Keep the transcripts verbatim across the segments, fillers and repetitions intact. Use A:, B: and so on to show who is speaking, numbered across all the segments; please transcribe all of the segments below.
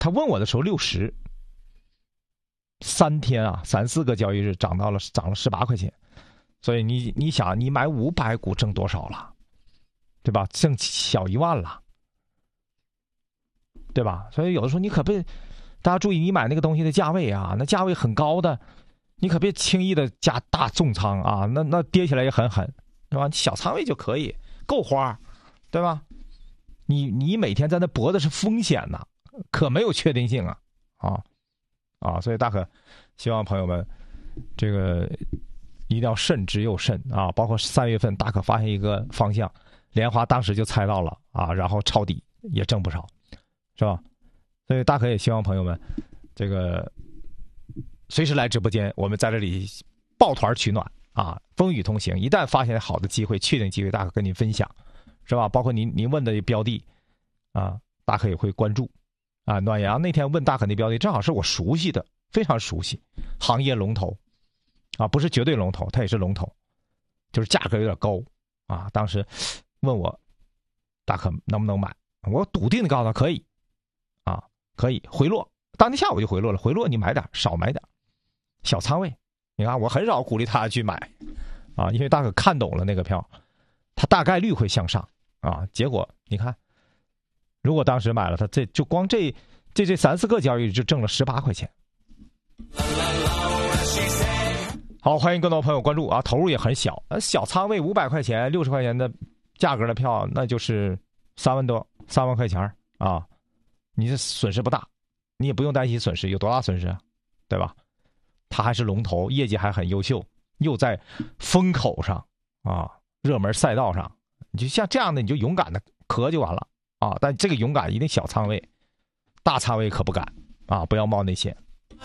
A: 他问我的时候六十，三天啊，三四个交易日涨到了涨了十八块钱，所以你你想，你买五百股挣多少了，对吧？挣小一万了，对吧？所以有的时候你可别，大家注意，你买那个东西的价位啊，那价位很高的，你可别轻易的加大重仓啊，那那跌起来也很狠，是吧？小仓位就可以够花，对吧？你你每天在那搏的是风险呐，可没有确定性啊，啊啊！所以大可希望朋友们这个一定要慎之又慎啊！包括三月份，大可发现一个方向，莲花当时就猜到了啊，然后抄底也挣不少，是吧？所以大可也希望朋友们这个随时来直播间，我们在这里抱团取暖啊，风雨同行。一旦发现好的机会、确定机会，大可跟您分享。是吧？包括您您问的标的，啊，大可也会关注，啊，暖阳那天问大可那标的，正好是我熟悉的，非常熟悉，行业龙头，啊，不是绝对龙头，它也是龙头，就是价格有点高，啊，当时问我大可能不能买，我笃定的告诉他可以，啊，可以回落，当天下午就回落了，回落你买点，少买点，小仓位，你看我很少鼓励他去买，啊，因为大可看懂了那个票，它大概率会向上。啊，结果你看，如果当时买了，他这就光这这这三四个交易日就挣了十八块钱。好，欢迎更多朋友关注啊，投入也很小，小仓位五百块钱、六十块钱的价格的票，那就是三万多、三万块钱啊，你这损失不大，你也不用担心损失，有多大损失啊？对吧？它还是龙头，业绩还很优秀，又在风口上啊，热门赛道上。你就像这样的，你就勇敢的磕就完了啊！但这个勇敢一定小仓位，大仓位可不敢啊！不要冒那些。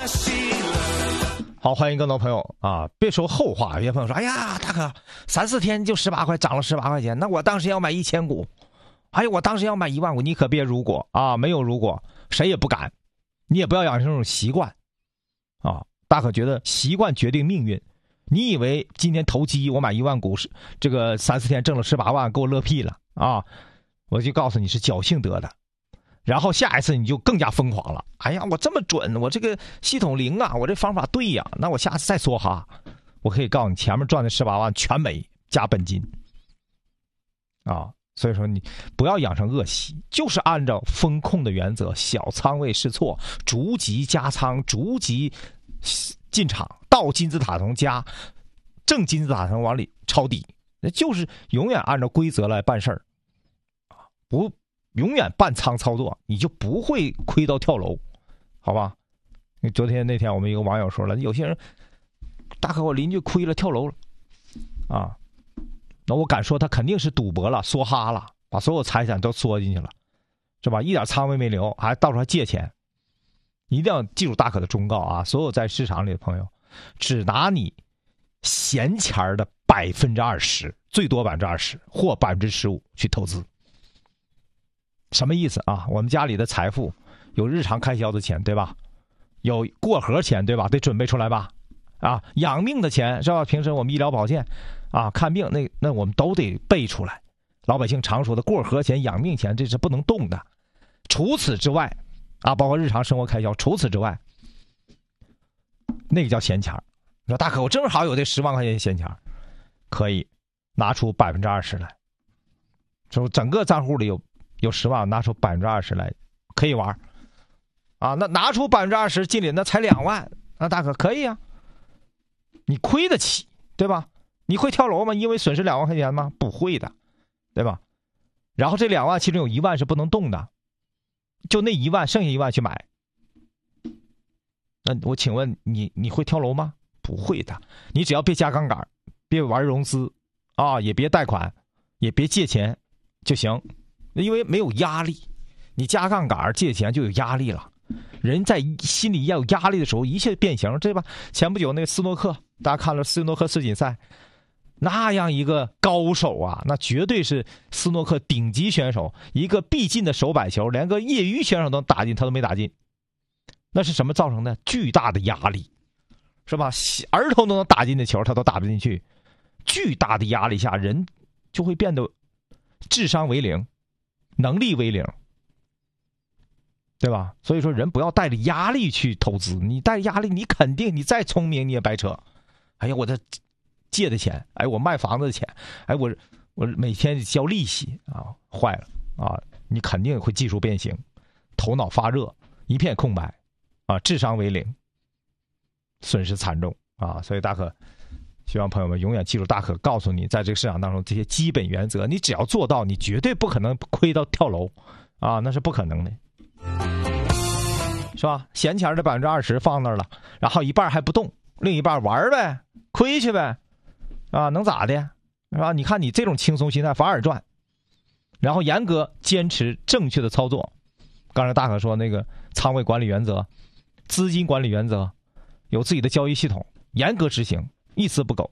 A: 好，欢迎更多朋友啊！别说后话，有些朋友说：“哎呀，大哥，三四天就十八块，涨了十八块钱，那我当时要买一千股，哎呀，我当时要买一万股，你可别如果啊，没有如果，谁也不敢，你也不要养成这种习惯啊！大可觉得习惯决定命运。”你以为今天投机我买一万股是这个三四天挣了十八万，给我乐屁了啊！我就告诉你是侥幸得的，然后下一次你就更加疯狂了。哎呀，我这么准，我这个系统灵啊，我这方法对呀，那我下次再说哈。我可以告诉你，前面赚的十八万全没加本金啊！所以说你不要养成恶习，就是按照风控的原则，小仓位试错，逐级加仓，逐级进场，到金字塔层加，正金字塔层往里抄底，那就是永远按照规则来办事儿，不永远半仓操作，你就不会亏到跳楼，好吧？昨天那天我们一个网友说了，有些人大哥我邻居亏了跳楼了，啊，那我敢说他肯定是赌博了，梭哈了，把所有财产都缩进去了，是吧？一点仓位没留，还到时候还借钱。一定要记住大可的忠告啊！所有在市场里的朋友，只拿你闲钱的百分之二十，最多百分之二十或百分之十五去投资。什么意思啊？我们家里的财富有日常开销的钱，对吧？有过河钱，对吧？得准备出来吧？啊，养命的钱是吧？平时我们医疗保健啊，看病那那我们都得备出来。老百姓常说的过河钱、养命钱，这是不能动的。除此之外。啊，包括日常生活开销，除此之外，那个叫闲钱。你说大可，我正好有这十万块钱闲钱，可以拿出百分之二十来，说整个账户里有有十万，拿出百分之二十来，可以玩啊。那拿出百分之二十，进里那才两万，那大可可以啊，你亏得起，对吧？你会跳楼吗？因为损失两万块钱吗？不会的，对吧？然后这两万其中有一万是不能动的。就那一万，剩下一万去买。那我请问你，你会跳楼吗？不会的。你只要别加杠杆，别玩融资，啊，也别贷款，也别借钱就行，因为没有压力。你加杠杆借钱就有压力了。人在心里要有压力的时候，一切变形，对吧？前不久那个斯诺克，大家看了斯诺克世锦赛。那样一个高手啊，那绝对是斯诺克顶级选手，一个必进的手摆球，连个业余选手都打进，他都没打进。那是什么造成的？巨大的压力，是吧？儿童都能打进的球，他都打不进去。巨大的压力下，人就会变得智商为零，能力为零。 对吧？所以说人不要带着压力去投资，你带压力，你肯定你再聪明你也白扯。哎呀，我这借的钱，哎，我卖房子的钱，哎，我我每天交利息啊，坏了啊，你肯定会技术变形，头脑发热，一片空白啊，智商为零，损失惨重啊！所以大可希望朋友们永远记住，大可告诉你，在这个市场当中这些基本原则，你只要做到，你绝对不可能亏到跳楼啊，那是不可能的。是吧？闲钱的百分之二十放那儿了，然后一半还不动，另一半玩呗，亏去呗，啊，能咋的？是吧？你看你这种轻松心态反而赚，然后严格坚持正确的操作。刚才大可说那个仓位管理原则、资金管理原则，有自己的交易系统，严格执行，一丝不苟。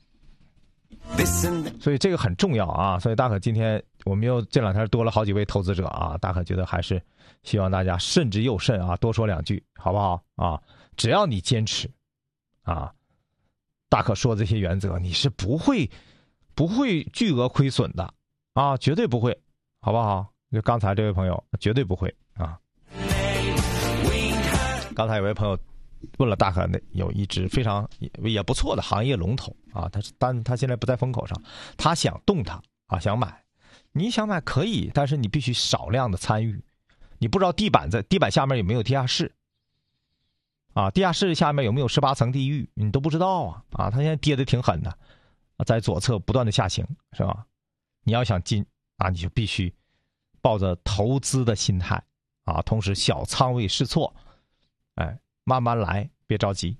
A: 所以这个很重要啊！所以大可今天我们又这两天多了好几位投资者啊，大可觉得还是希望大家慎之又慎啊，多说两句好不好啊？只要你坚持啊，大可说这些原则，你是不会不会巨额亏损的啊，绝对不会，好不好？就刚才这位朋友绝对不会啊。刚才有位朋友问了大可有一只非常也不错的行业龙头啊，他但他现在不在风口上，他想动它啊，想买。你想买可以，但是你必须少量的参与。你不知道地板在地板下面有没有地下室啊？地下室下面有没有十八层地狱？你都不知道啊！啊，他现在跌得挺狠的，在左侧不断的下行，是吧？你要想进啊，你就必须抱着投资的心态啊，同时小仓位试错，哎。慢慢来，别着急。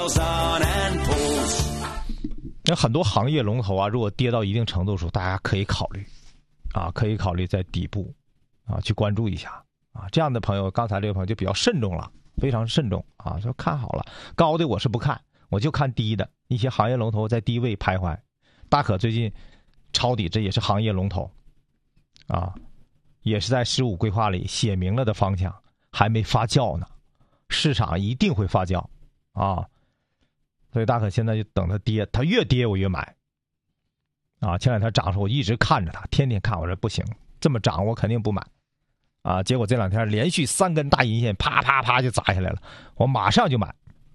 A: 那很多行业龙头啊，如果跌到一定程度的时候，大家可以考虑，啊，可以考虑在底部，啊，去关注一下，啊，这样的朋友，刚才这个朋友就比较慎重了，非常慎重啊，说看好了，高的我是不看，我就看低的，一些行业龙头在低位徘徊，大可最近抄底，这也是行业龙头，啊，也是在十五规划里写明了的方向，还没发酵呢。市场一定会发酵啊，所以大可现在就等它跌，它越跌我越买啊。前两天涨的时候我一直看着它，天天看，我说不行，这么涨我肯定不买啊。结果这两天连续三根大阴线，啪啪啪就砸下来了，我马上就买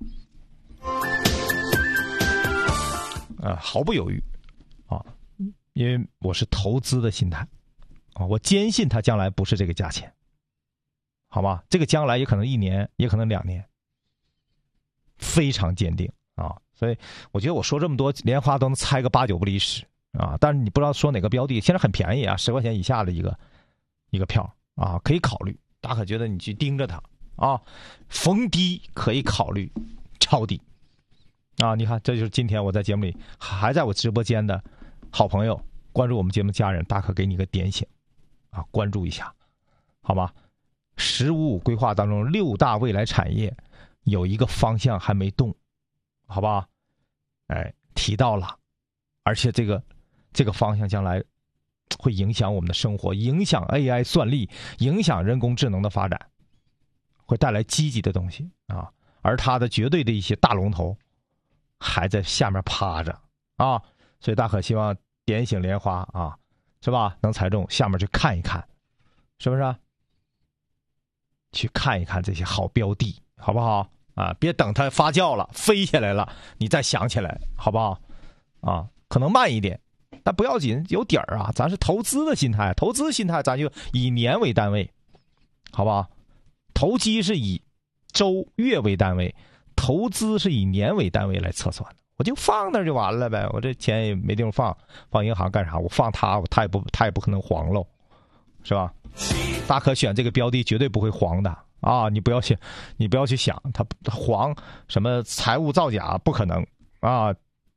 A: 啊，毫不犹豫啊，因为我是投资的心态啊，我坚信它将来不是这个价钱。好吧，这个将来也可能一年，也可能两年，非常坚定啊！所以我觉得我说这么多，莲花都能猜个八九不离十啊！但是你不知道说哪个标的，现在很便宜啊，十块钱以下的一个一个票啊，可以考虑。大可觉得你去盯着它啊，逢低可以考虑抄底啊！你看，这就是今天我在节目里还在我直播间的好朋友，关注我们节目家人，大可给你个点醒啊，关注一下，好吗？十五五规划当中六大未来产业有一个方向还没动，好吧？哎，提到了，而且这个这个方向将来会影响我们的生活，影响 A I 算力，影响人工智能的发展，会带来积极的东西啊。而它的绝对的一些大龙头还在下面趴着啊，所以大可希望点醒莲花啊，是吧？能踩中，下面去看一看，是不是啊？去看一看这些好标的，好不好啊？别等它发酵了，飞起来了，你再想起来，好不好？啊，可能慢一点，但不要紧，有底儿啊。咱是投资的心态，投资心态咱就以年为单位，好不好？投机是以周月为单位，投资是以年为单位来测算的。我就放那儿就完了呗，我这钱也没地方放，放银行干啥？我放它，我它也不它也不可能黄喽，是吧？大可选这个标的绝对不会黄的啊！你不要去，你不要去想它黄什么财务造假，不可能啊！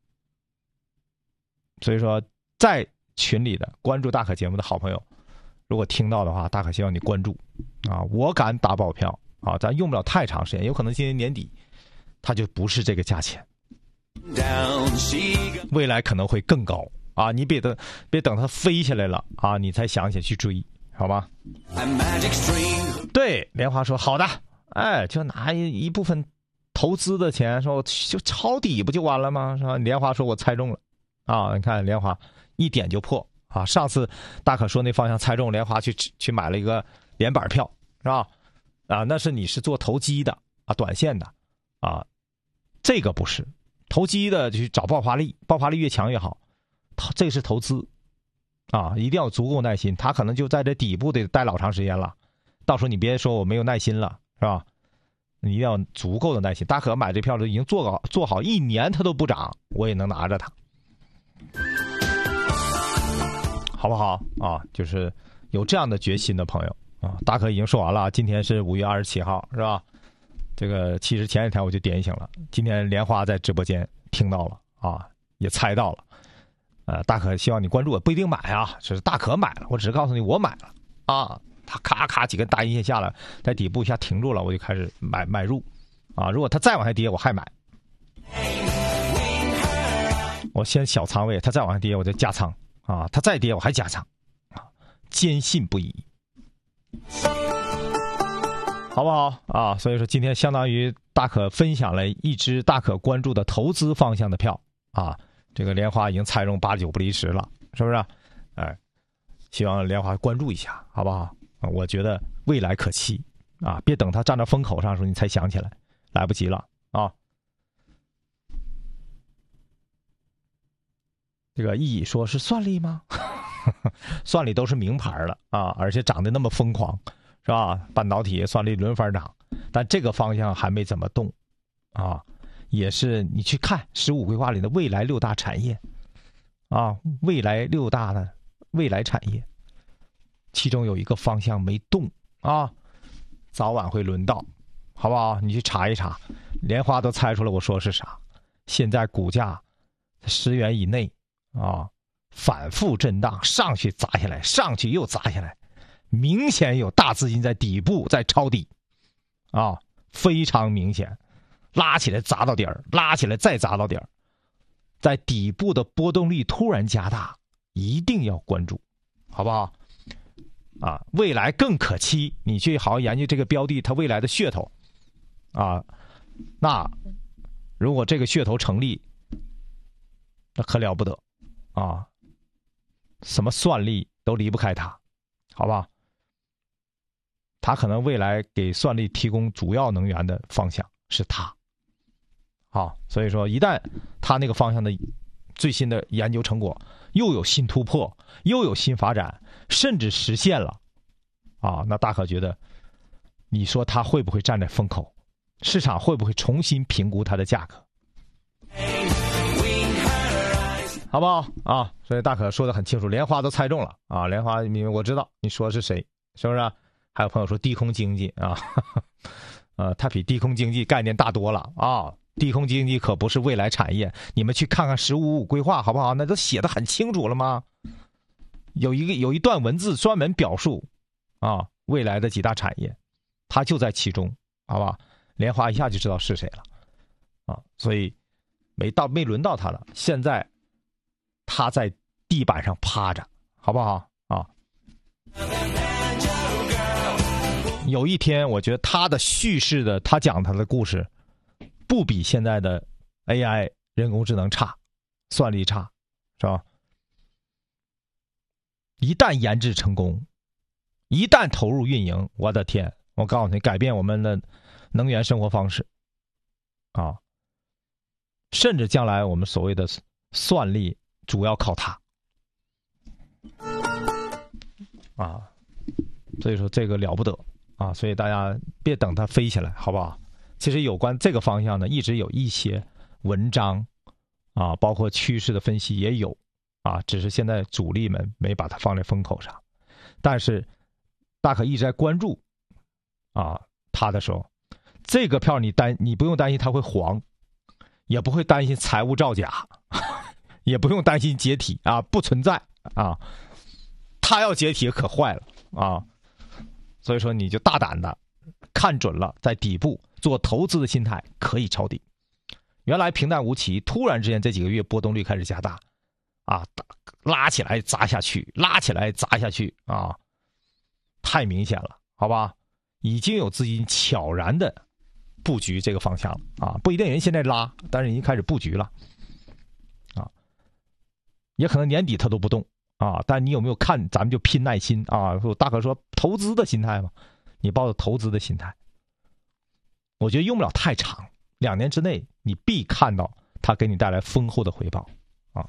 A: 所以说，在群里的关注大可节目的好朋友，如果听到的话，大可希望你关注啊！我敢打保票啊，咱用不了太长时间，有可能今年年底它就不是这个价钱，未来可能会更高啊！你别等，别等它飞起来了啊，你才想起去追。好吧，对，莲花说好的，哎，就拿一一部分投资的钱，说就抄底不就完了吗？是吧？莲花说我猜中了，啊，你看莲花一点就破啊！上次大可说那方向猜中，莲花去去买了一个连板票，是吧？ 啊，那是你是做投机的啊，短线的啊，这个不是投机的，就去找爆发力，爆发力越强越好。这是投资啊，一定要足够耐心。他可能就在这底部得待老长时间了，到时候你别说我没有耐心了，是吧？你一定要足够的耐心。大可买这票都已经做好做好一年，它都不涨，我也能拿着它，好不好啊？就是有这样的决心的朋友啊。大可已经说完了，今天是五月二十七号，是吧？这个其实前几天我就点醒了，今天莲花在直播间听到了啊，也猜到了。呃，大可希望你关注，我不一定买啊，只是大可买了，我只是告诉你我买了啊。他咔咔几根大阴线下来，在底部一下停住了，我就开始买买入啊。如果他再往下跌，我还买。我先小仓位，他再往下跌，我就加仓啊。他再跌，我还加仓啊，坚信不疑，好不好啊？所以说今天相当于大可分享了一支大可关注的投资方向的票啊。这个莲花已经猜中八九不离十了，是不是？哎，希望莲花关注一下，好不好？啊，我觉得未来可期啊！别等它站到风口上的时候你才想起来，来不及了啊！这个意义说是算力吗？算力都是名牌了啊，而且涨得那么疯狂，是吧？半导体算力轮番涨，但这个方向还没怎么动啊。也是你去看十五规划里的未来六大产业啊，未来六大的未来产业，其中有一个方向没动啊，早晚会轮到，好不好？你去查一查，莲花都猜出来我说是啥。现在股价十元以内啊，反复震荡，上去砸下来，上去又砸下来，明显有大资金在底部在抄底啊，非常明显。拉起来砸到底儿，拉起来再砸到底儿，在底部的波动率突然加大，一定要关注，好不好？啊，未来更可期，你去好好研究这个标的它未来的噱头啊。那如果这个噱头成立，那可了不得啊！什么算力都离不开它，好吧？它可能未来给算力提供主要能源的方向是它。好，所以说一旦他那个方向的最新的研究成果又有新突破，又有新发展，甚至实现了啊，那大可觉得，你说他会不会站在风口？市场会不会重新评估它的价格？好不好啊？所以大可说的很清楚，莲花都猜中了啊！莲花，你我知道你说的是谁，是不是？还有朋友说低空经济啊，呃，它比低空经济概念大多了啊。低空经济可不是未来产业，你们去看看十五五规划好不好？那都写的很清楚了吗？有一个有一段文字专门表述啊未来的几大产业，它就在其中，好吧？莲花一下就知道是谁了啊，所以没到没轮到他了，现在他在地板上趴着，好不好啊？有一天，我觉得他的叙事的，他讲他的故事。不比现在的 A I 人工智能差，算力差，是吧？一旦研制成功，一旦投入运营，我的天！我告诉你，改变我们的能源生活方式啊，甚至将来我们所谓的算力主要靠它啊，所以说这个了不得啊！所以大家别等它飞起来，好不好？其实有关这个方向呢，一直有一些文章啊，包括趋势的分析也有啊，只是现在主力们没把它放在风口上。但是大可一直在关注啊它的时候，这个票你担你不用担心它会黄，也不会担心财务造假，也不用担心解体啊，不存在啊。它要解体可坏了啊，所以说你就大胆的看准了，在底部做投资的心态可以抄底。原来平淡无奇，突然之间这几个月波动率开始加大，啊，拉起来砸下去，拉起来砸下去啊，太明显了，好吧？已经有资金悄然的布局这个方向了啊，不一定人现在拉，但是已经开始布局了啊，也可能年底他都不动啊。但你有没有看？咱们就拼耐心啊！大可说投资的心态嘛。 你抱着投资的心态，我觉得用不了太长，两年之内你必看到它给你带来丰厚的回报啊。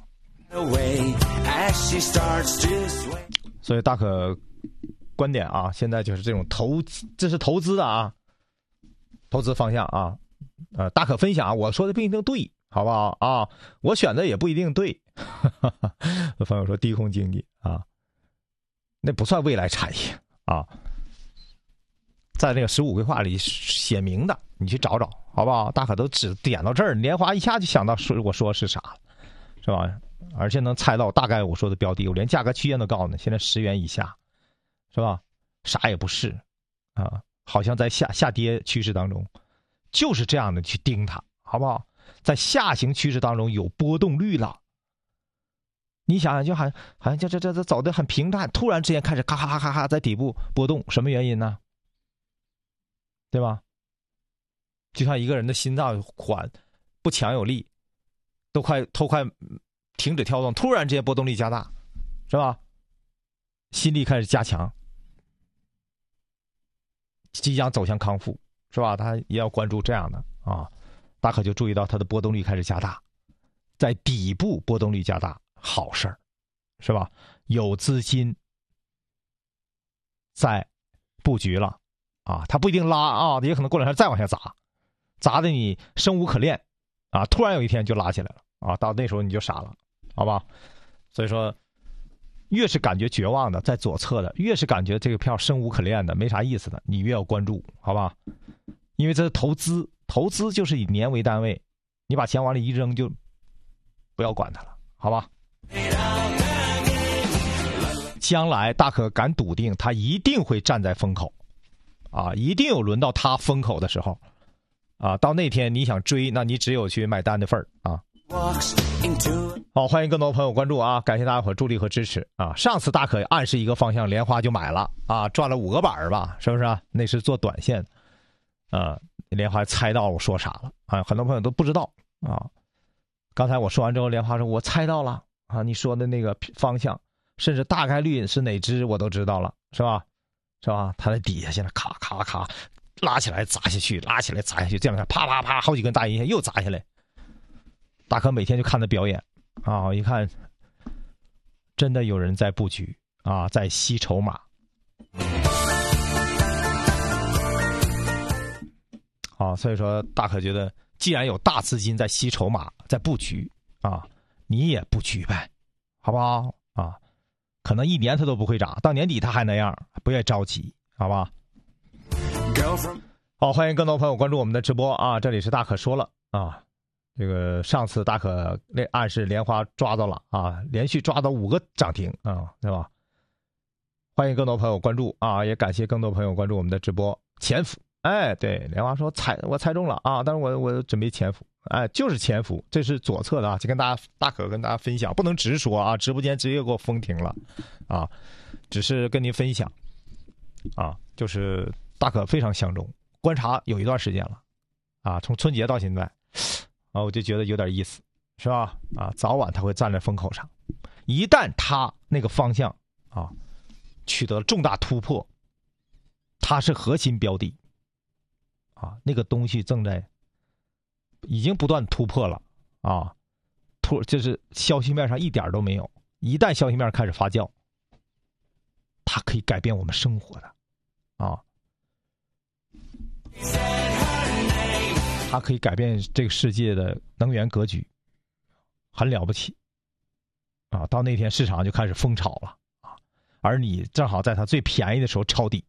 A: 所以大可观点啊，现在就是这种投，这是投资的啊，投资方向啊，呃，大可分享，我说的不一定对，好不好啊？我选的也不一定对。有朋友说低空经济啊，那不算未来产业啊，在那个十五规划里写明的，你去找找，好不好？大可都只点到这儿，莲花一下就想到说我说是啥了，是吧？而且能猜到大概我说的标的，我连价格区间都告诉你，现在十元以下，是吧？啥也不是啊，好像在下下跌趋势当中，就是这样的去盯它，好不好？在下行趋势当中有波动率了。你想想，就好像好像这这这这走得很平淡，突然之间开始咔咔咔咔咔在底部波动，什么原因呢？对吧？就像一个人的心脏缓不强有力，都快都快停止跳动，突然之间波动力加大，是吧？心力开始加强，即将走向康复，是吧？他也要关注这样的啊，大可就注意到它的波动力开始加大，在底部波动力加大。好事儿，是吧？有资金在布局了啊，它不一定拉啊，也可能过两天再往下砸，砸的你生无可恋啊，突然有一天就拉起来了啊，到那时候你就傻了，好吧？所以说，越是感觉绝望的，在左侧的，越是感觉这个票生无可恋的，没啥意思的，你越要关注，好吧？因为这是投资，投资就是以年为单位，你把钱往里一扔，就不要管它了，好吧？将来大可敢笃定，他一定会站在风口，啊，一定有轮到他风口的时候，啊，到那天你想追，那你只有去买单的份儿啊。好，欢迎更多朋友关注啊，感谢大家伙助力和支持啊。上次大可暗示一个方向，莲花就买了啊，赚了五个板吧，是不是啊？那是做短线，啊，莲花猜到我说啥了啊？很多朋友都不知道啊。刚才我说完之后，莲花说我猜到了。啊，你说的那个方向，甚至大概率是哪只我都知道了，是吧？是吧？它在底下现在咔咔咔拉起来砸下去，拉起来砸下去，这样看，啪啪啪，好几根大阴线又砸下来。大可每天就看他表演啊，我一看，真的有人在布局啊，在吸筹码。啊，所以说大可觉得，既然有大资金在吸筹码，在布局啊。你也布局呗，好不好啊？可能一年它都不会涨，到年底它还那样，不要着急，好吧？好，欢迎更多朋友关注我们的直播啊！这里是大可说了啊，这个上次大可那暗示莲花抓到了啊，连续抓到五个涨停啊，对吧？欢迎更多朋友关注啊，也感谢更多朋友关注我们的直播。潜伏，哎，对，莲花说猜我猜中了啊，但是我我准备潜伏。哎，就是潜伏，这是左侧的啊，就跟大家大可跟大家分享，不能直说啊，直播间直接给我封停了啊，只是跟您分享啊，就是大可非常相中，观察有一段时间了啊，从春节到现在啊，我就觉得有点意思，是吧？啊，早晚他会站在风口上，一旦他那个方向啊取得了重大突破，它是核心标的啊，那个东西正在。已经不断突破了啊，突就是消息面上一点都没有。一旦消息面开始发酵，它可以改变我们生活的啊，它可以改变这个世界的能源格局，很了不起啊！到那天市场就开始疯炒了啊，而你正好在它最便宜的时候抄底。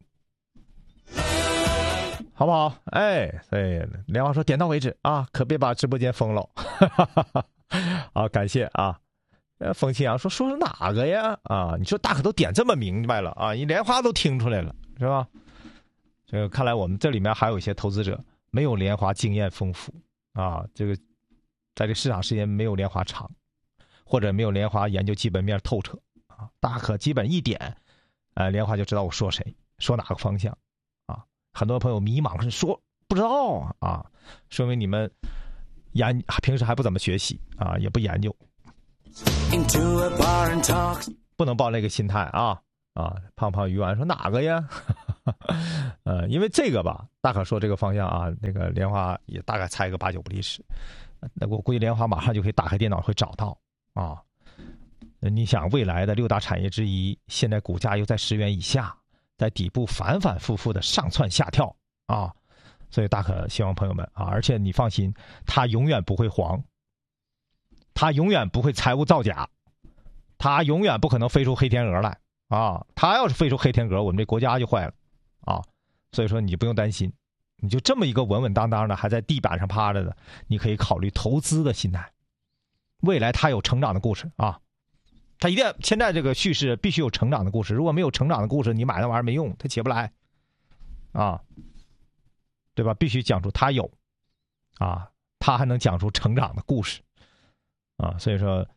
A: 好不好？哎，对，莲花说点到为止啊，可别把直播间封了。好，感谢啊。呃，风清扬说说是哪个呀？啊，你说大可都点这么明白了啊，你莲花都听出来了，是吧？这个看来我们这里面还有一些投资者没有莲花经验丰富啊，这个在这市场时间没有莲花长，或者没有莲花研究基本面透彻啊。大可基本一点，呃，莲花就知道我说谁，说哪个方向。很多朋友迷茫是说不知道啊，说明你们研平时还不怎么学习啊，也不研究，不能抱那个心态啊啊，胖胖鱼丸说哪个呀？呃，因为这个吧，大可说这个方向啊，那个莲花也大概猜个八九不离十。那我估计莲花马上就可以打开电脑会找到啊。你想未来的六大产业之一，现在股价又在十元以下，在底部反反复复的上窜下跳啊，所以大可希望朋友们啊，而且你放心，它永远不会黄，它永远不会财务造假，它永远不可能飞出黑天鹅来啊！它要是飞出黑天鹅，我们这国家就坏了啊！所以说你不用担心，你就这么一个稳稳当当的还在地板上趴着的，你可以考虑投资的心态。未来它有成长的故事啊！它一定现在这个叙事必须有成长的故事，如果没有成长的故事，你买那玩意儿没用，它起不来啊，对吧？必须讲出它有啊，它还能讲出成长的故事啊，所以说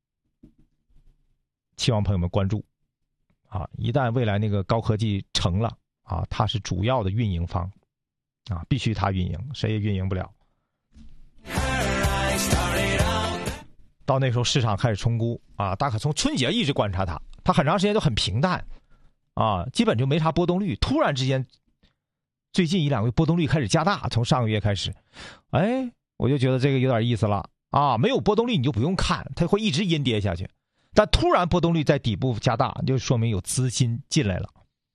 A: 希望朋友们关注啊！一旦未来那个高科技成了啊，它是主要的运营方啊，必须它运营，谁也运营不了。到那时候市场开始冲估啊，大可从春节一直观察它，它很长时间都很平淡啊，基本就没啥波动率。突然之间，最近一两个月波动率开始加大，从上个月开始，哎，我就觉得这个有点意思了啊。没有波动率你就不用看，它会一直阴跌下去。但突然波动率在底部加大，就说明有资金进来了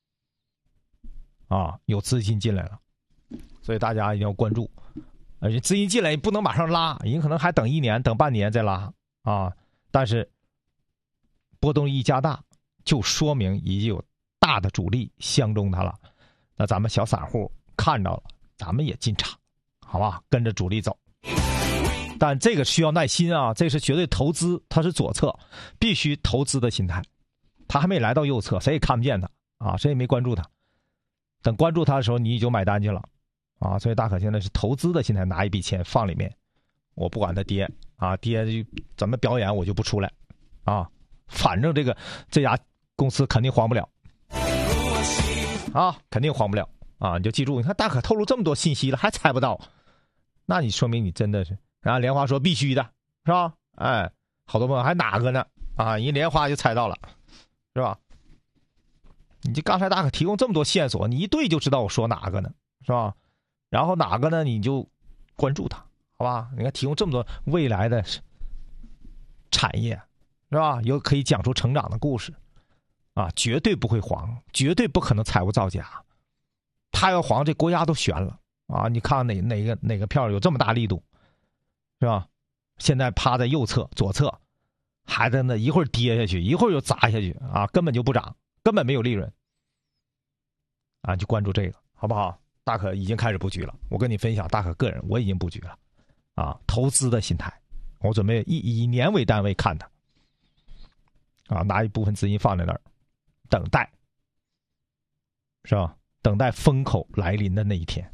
A: 啊，有资金进来了，所以大家一定要关注。而且资金进来不能马上拉，你可能还等一年、等半年再拉啊。但是波动一加大，就说明已经有大的主力相中它了。那咱们小散户看到了，咱们也进场，好吧？跟着主力走。但这个需要耐心啊，这是绝对投资，它是左侧，必须投资的心态。它还没来到右侧，谁也看不见它啊，谁也没关注它。等关注它的时候，你就买单去了。啊，所以大可现在是投资的心态，拿一笔钱放里面，我不管它跌啊，跌就怎么表演我就不出来啊，反正这个这家公司肯定黄不了啊，肯定黄不了啊，你就记住，你看大可透露这么多信息了还猜不到，那你说明你真的是啊，莲花说必须的是吧？哎，好多朋友还哪个呢啊，一莲花就猜到了是吧？你这刚才大可提供这么多线索，你一对就知道我说哪个呢是吧？然后哪个呢？你就关注它，好吧？你看提供这么多未来的产业，是吧？有可以讲出成长的故事，啊，绝对不会黄，绝对不可能财务造假。它要黄，这国家都悬了啊！你看哪哪个哪个票有这么大力度，是吧？现在趴在右侧、左侧，还在那一会儿跌下去，一会儿又砸下去啊，根本就不涨，根本没有利润啊！就关注这个，好不好？大可已经开始布局了，我跟你分享，大可个人我已经布局了，啊，投资的心态，我准备以以年为单位看它，啊，拿一部分资金放在那儿，等待，是吧？等待风口来临的那一天，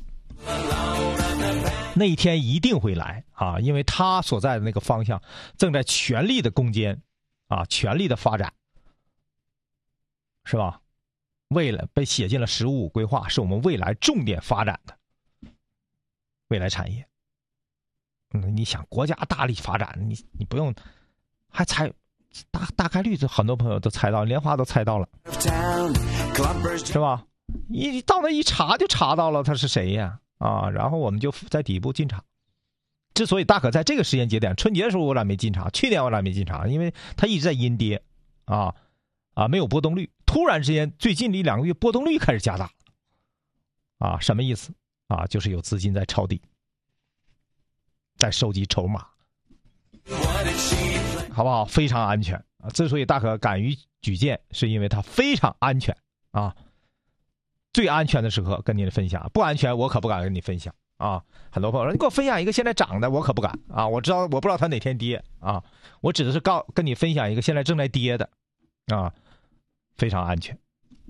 A: 那一天一定会来啊，因为他所在的那个方向正在全力的攻坚，啊，全力的发展，是吧？为了被写进了“十五五”规划，是我们未来重点发展的未来产业。嗯，你想国家大力发展，你你不用还猜大大概率，很多朋友都猜到，莲花都猜到了，是吧？一到那一查就查到了他是谁呀？啊，然后我们就在底部进场。之所以大可在这个时间节点，春节的时候我俩没进场，去年我俩没进场，因为他一直在阴跌啊。啊，没有波动率，突然之间，最近的一两个月波动率开始加大，啊，什么意思？啊，就是有资金在抄底，在收集筹码，好不好？非常安全啊！之所以大可敢于举荐，是因为它非常安全啊。最安全的时刻跟您分享，不安全我可不敢跟你分享啊。很多朋友说你给我分享一个现在涨的，我可不敢啊。我知道我不知道它哪天跌啊，我指的是告跟你分享一个现在正在跌的啊。非常安全，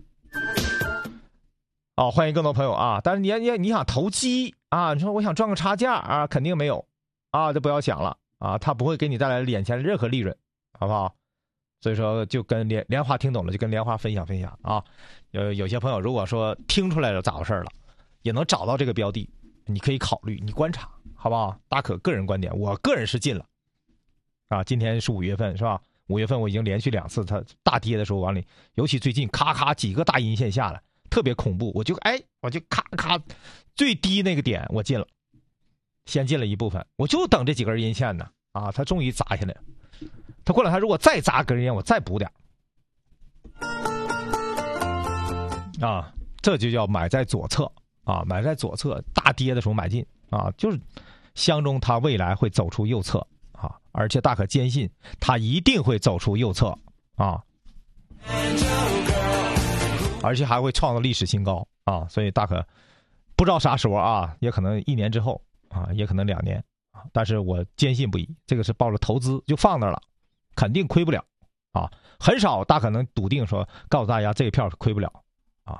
A: 哦，欢迎更多朋友啊！但是你你你想投机啊？你说我想赚个差价啊，肯定没有啊，就不要想了啊，它不会给你带来眼前的任何利润，好不好？所以说就跟莲莲花听懂了，就跟莲花分享分享啊。有有些朋友如果说听出来了咋回事了，也能找到这个标的，你可以考虑，你观察，好不好？大可个人观点，我个人是进了啊。今天是五月份是吧？ 五月份我已经连续两次它大跌的时候往里，尤其最近咔咔几个大阴线下来，特别恐怖，我就哎我就咔咔最低那个点我进了，先进了一部分，我就等这几根阴线呢啊，它终于砸下来了。它过两天如果再砸根烟，我再补点啊，这就叫买在左侧啊，买在左侧，大跌的时候买进啊，就是相中它未来会走出右侧啊，而且大可坚信它一定会走出右侧啊，而且还会创造历史新高啊，所以大可不知道啥时候啊，也可能一年之后啊，也可能两年啊，但是我坚信不疑，这个是抱着投资就放那儿了。肯定亏不了啊，很少大可能笃定说告诉大家这个票是亏不了啊，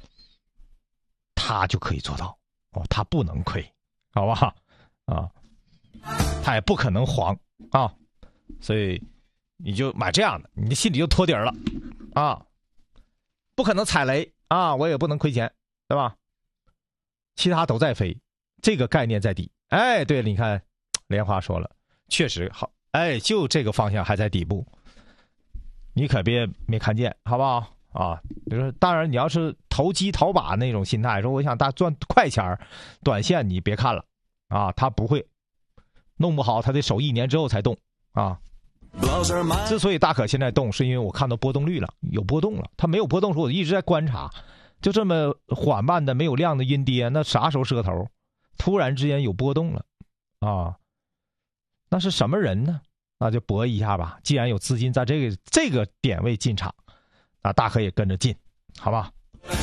A: 他就可以做到哦，他不能亏，好吧啊，他也不可能黄啊，所以你就买这样的，你的心里就托底了啊，不可能踩雷啊，我也不能亏钱，对吧？其他都在飞，这个概念在底。哎，对了，你看莲花说了，确实好。哎，就这个方向还在底部，你可别没看见，好不好啊？你说，当然你要是投机倒把那种心态，说我想大赚快钱，短线你别看了啊，他不会弄不好，他得守一年之后才动啊。之所以大可现在动，是因为我看到波动率了，有波动了。他没有波动的时候，我一直在观察，就这么缓慢的没有量的阴跌，那啥时候是个头？突然之间有波动了啊。那是什么人呢？那就搏一下吧。既然有资金在这个这个点位进场，那大可也跟着进，好吧？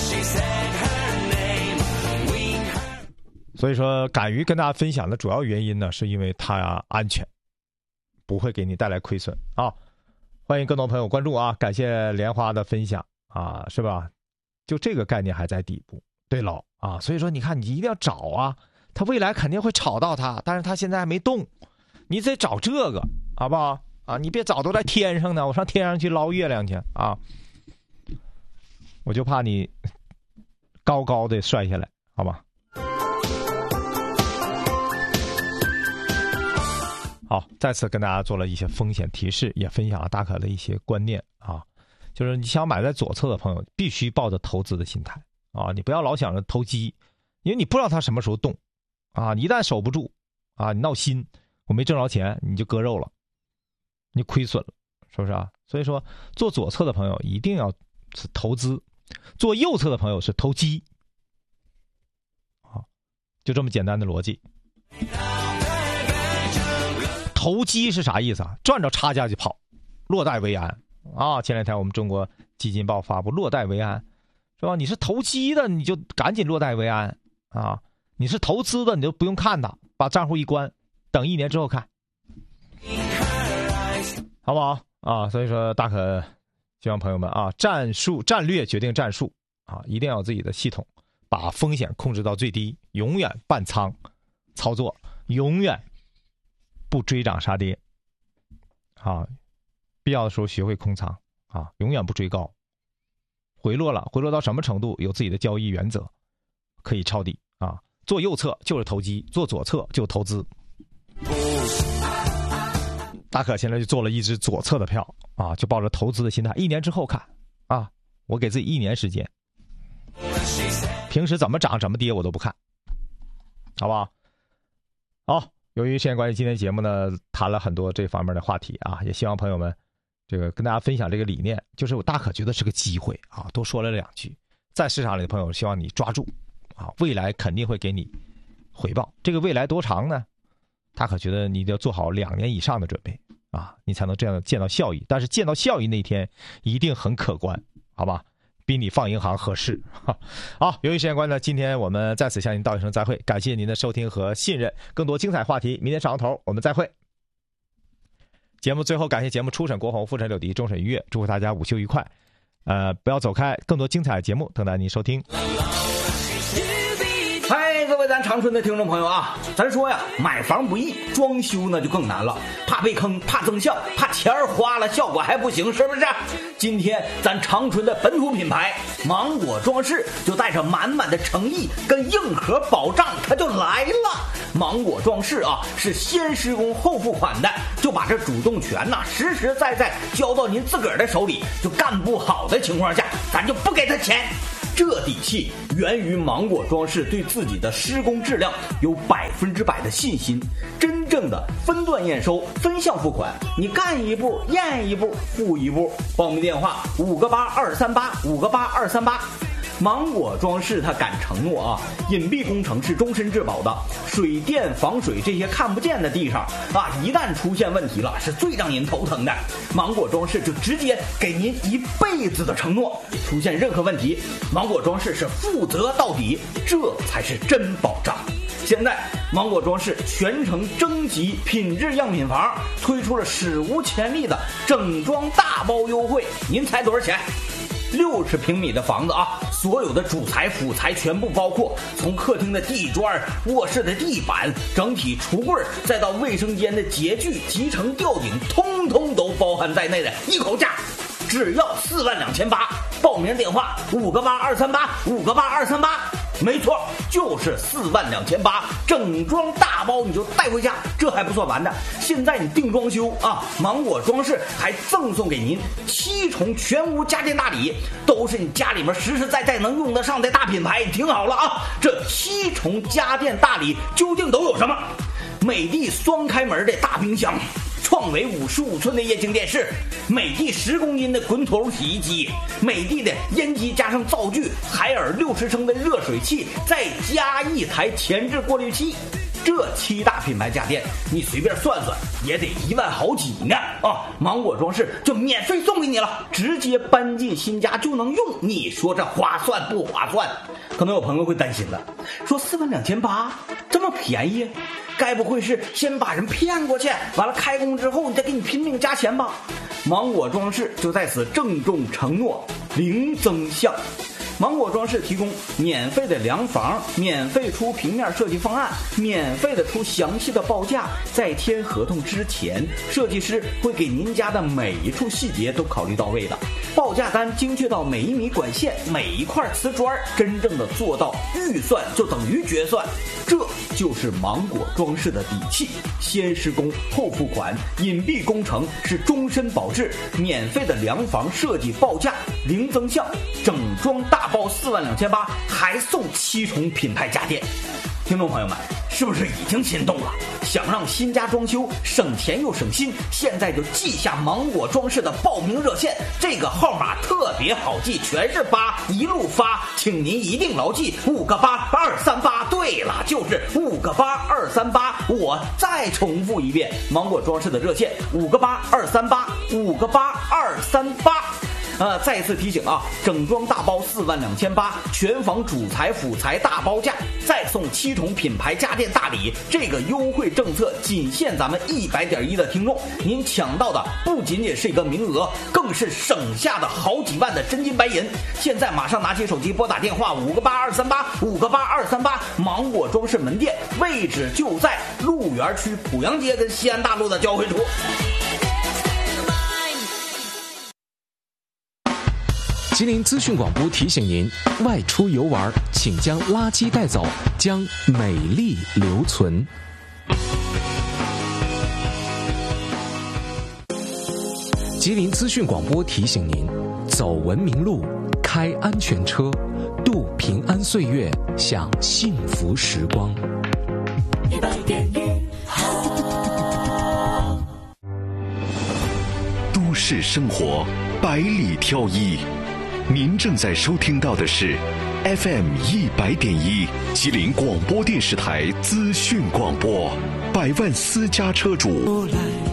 A: 所以说，敢于跟大家分享的主要原因呢，是因为它安全，不会给你带来亏损啊。欢迎更多朋友关注啊！感谢莲花的分享啊，是吧？就这个概念还在底部，对喽啊。所以说，你看，你一定要找啊，它未来肯定会炒到它，但是它现在还没动。你得找这个，好不好啊？你别找都在天上呢，我上天上去捞月亮去啊！我就怕你高高的摔下来，好吧？好，再次跟大家做了一些风险提示，也分享了大可的一些观念啊。就是你想买在左侧的朋友，必须抱着投资的心态啊，你不要老想着投机，因为你不知道它什么时候动啊，你一旦守不住啊，你闹心。我没挣着钱，你就割肉了，你亏损了，是不是啊？所以说，做左侧的朋友一定要是投资，做右侧的朋友是投机，啊，就这么简单的逻辑。投机是啥意思啊？赚着差价就跑，落袋为安啊！前两天我们中国基金报发布落袋为安，是吧？你是投机的，你就赶紧落袋为安啊！你是投资的，你就不用看它，把账户一关。等一年之后看，好不好啊？所以说，大可希望朋友们啊，战术战略决定战术啊，一定要有自己的系统，把风险控制到最低，永远半仓操作，永远不追涨杀跌啊，必要的时候学会空仓啊，永远不追高，回落了，回落到什么程度，有自己的交易原则，可以抄底啊。做右侧就是投机，做左侧就是投资。大可现在就做了一只左侧的票啊，就抱着投资的心态，一年之后看啊，我给自己一年时间，平时怎么涨怎么跌我都不看，好不好？好，由于时间关系，今天节目呢谈了很多这方面的话题啊，也希望朋友们这个跟大家分享这个理念，就是我大可觉得是个机会啊，多说了两句，在市场里的朋友希望你抓住啊，未来肯定会给你回报。这个未来多长呢？大可觉得你要做好两年以上的准备啊，你才能这样见到效益。但是见到效益那天一定很可观，好吧？比你放银行合适。好，由于时间关系呢，今天我们在此向您道一声再会，感谢您的收听和信任。更多精彩话题，明天上头我们再会。节目最后感谢节目初审国红，复审柳迪，终审愉悦，祝福大家午休愉快。呃，不要走开，更多精彩的节目等待您收听。
B: 嗨，各位咱长春的听众朋友啊，咱说呀，买房不易，装修呢就更难了，怕被坑，怕增效，怕钱儿花了效果还不行，是不是？今天咱长春的本土品牌芒果装饰就带着满满的诚意跟硬核保障，它就来了。 芒果装饰啊是先施工后付款的，就把这主动权呐、啊、实实在在交到您自个儿的手里，就干不好的情况下，咱就不给他钱。这底气源于芒果装饰对自己的施工质量有百分之百的信心，真正的分段验收、分项付款，你干一步验一步付一步。报名电话五个八二三八五个八二三八。芒果装饰它敢承诺啊，隐蔽工程是终身质保的，水电防水这些看不见的地方啊，一旦出现问题了，是最让您头疼的。芒果装饰就直接给您一辈子的承诺，出现任何问题，芒果装饰是负责到底，这才是真保障。现在芒果装饰全程征集品质样品房，推出了史无前例的整装大包优惠，您猜多少钱？六十平米的房子啊，所有的主材辅材全部包括，从客厅的地砖、卧室的地板、整体橱柜，再到卫生间的洁具、集成吊顶，通通都包含在内的一口价，只要四万两千八。报名电话五个八二三八五个八二三八。没错，就是四万两千八，整装大包你就带回家。这还不算完的，现在你定装修啊，芒果装饰还赠送给您七重全屋家电大礼，都是你家里面实实在在能用得上的大品牌。听好了啊，这七重家电大礼究竟都有什么？美的双开门的大冰箱，创维五十五寸的液晶电视，美的十公斤的滚筒洗衣机，美的的烟机加上灶具，海尔六十升的热水器，再加一台前置过滤器。这七大品牌家电，你随便算算也得一万好几呢啊！芒果装饰就免费送给你了，直接搬进新家就能用，你说这划算不划算？可能有朋友会担心了，说四万两千八这么便宜，该不会是先把人骗过去，完了开工之后你再给你拼命加钱吧？芒果装饰就在此郑重承诺，零增项。芒果装饰提供免费的量房，免费出平面设计方案，免费的出详细的报价。在签合同之前，设计师会给您家的每一处细节都考虑到位的，报价单精确到每一米管线、每一块瓷砖，真正的做到预算就等于决算。这就是芒果装饰的底气，先施工后付款，隐蔽工程是终身保质，免费的量房设计报价零增项，整装大包四万两千八，还送七重品牌家电。听众朋友们，是不是已经心动了？想让新家装修省钱又省心，现在就记下芒果装饰的报名热线，这个号码特别好记，全是八，一路发，请您一定牢记五个八二三八。对了，就是五个八二三八。我再重复一遍，芒果装饰的热线五个八二三八，五个八二三八。呃，再一次提醒啊，整装大包四万两千八，全房主材辅材大包价，再送七重品牌家电大礼。这个优惠政策仅限咱们一百点一的听众，您抢到的不仅仅是一个名额，更是省下的好几万的真金白银。现在马上拿起手机拨打电话五个八二三八五个八二三八，芒果装饰门店位置就在鹿园区濮阳街跟西安大路的交汇处。
C: 吉林资讯广播提醒您：外出游玩，请将垃圾带走，将美丽留存。吉林资讯广播提醒您：走文明路，开安全车，度平安岁月，享幸福时光。一百点一好，
D: 都市生活百里挑一。您正在收听到的是 F M 一百点一吉林广播电视台资讯广播，百万私家车主。